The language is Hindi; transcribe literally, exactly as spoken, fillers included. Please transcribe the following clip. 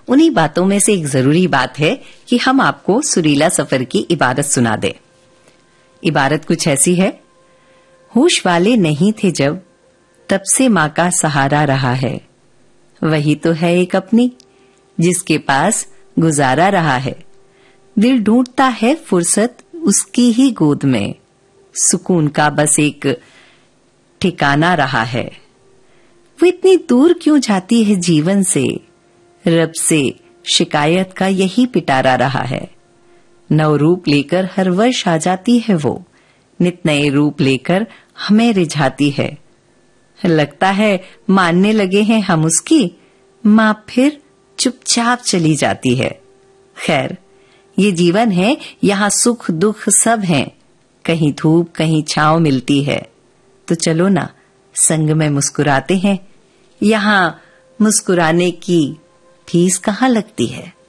उन्हीं बातों में से एक जरूरी बात है कि हम आपको सुरीला सफर की इबारत सुना दें। इबारत कुछ ऐसी है, होश वाले नहीं थे जब, तब से माँ का सहारा रहा है। वही तो है एक अपनी, जिसके पास गुजारा रहा है। दिल ढूंढता है फुर्सत उसकी ही गोद में, सुकून का बस एक ठिकाना रहा है। वो इतनी दूर क्यों जाती है जीवन से, रब से शिकायत का यही पिटारा रहा है। नव रूप लेकर हर वर्ष आ जाती है वो, नित नए रूप लेकर हमें रिझाती है। लगता है मानने लगे हैं हम उसकी, माँ फिर चुपचाप चली जाती है। खैर, ये जीवन है, यहाँ सुख दुख सब हैं, कहीं धूप कहीं छांव मिलती है। तो चलो ना संग में मुस्कुराते हैं, यहाँ मुस्कुराने की फीस कहाँ लगती है।